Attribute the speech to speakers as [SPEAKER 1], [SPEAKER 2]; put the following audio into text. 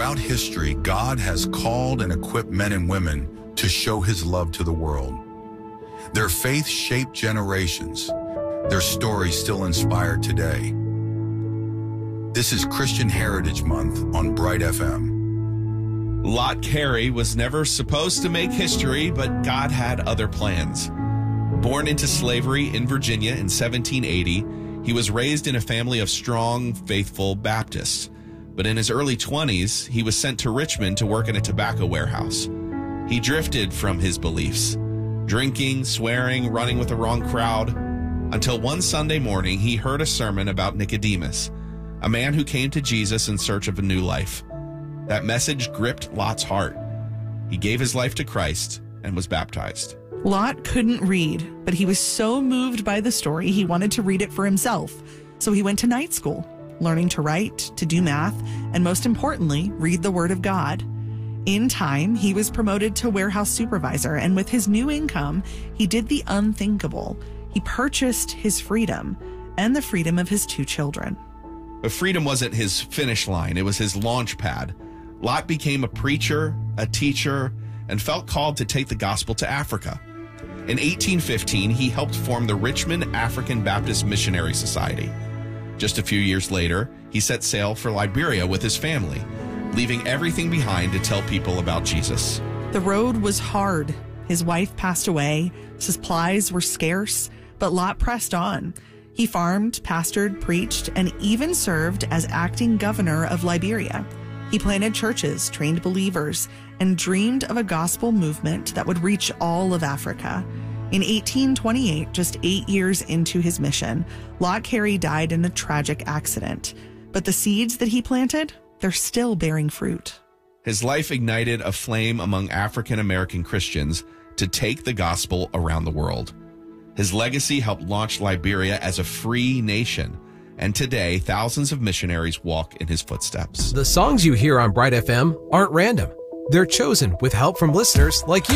[SPEAKER 1] Throughout history, God has called and equipped men and women to show his love to the world. Their faith shaped generations. Their stories still inspire today. This is Christian Heritage Month on Bright FM.
[SPEAKER 2] Lot Carey was never supposed to make history, but God had other plans. Born into slavery in Virginia in 1780, he was raised in a family of strong, faithful Baptists. But in his early 20s, he was sent to Richmond to work in a tobacco warehouse. He drifted from his beliefs, drinking, swearing, running with the wrong crowd, until one Sunday morning he heard a sermon about Nicodemus, a man who came to Jesus in search of a new life. That message gripped Lot's heart. He gave his life to Christ and was baptized.
[SPEAKER 3] Lot couldn't read, but he was so moved by the story he wanted to read it for himself. So he went to night school, learning to write, to do math, and most importantly, read the Word of God. In time, he was promoted to warehouse supervisor, and with his new income, he did the unthinkable. He purchased his freedom and the freedom of his 2 children.
[SPEAKER 2] But freedom wasn't his finish line. It was his launch pad. Lot became a preacher, a teacher, and felt called to take the gospel to Africa. In 1815, he helped form the Richmond African Baptist Missionary Society. Just a few years later, he set sail for Liberia with his family, leaving everything behind to tell people about Jesus.
[SPEAKER 3] The road was hard. His wife passed away. Supplies were scarce, but Lot pressed on. He farmed, pastored, preached, and even served as acting governor of Liberia. He planted churches, trained believers, and dreamed of a gospel movement that would reach all of Africa. In 1828, just 8 years into his mission, Lot Carey died in a tragic accident. But the seeds that he planted, they're still bearing fruit.
[SPEAKER 2] His life ignited a flame among African American Christians to take the gospel around the world. His legacy helped launch Liberia as a free nation. And today, thousands of missionaries walk in his footsteps.
[SPEAKER 4] The songs you hear on Bright FM aren't random. They're chosen with help from listeners like you.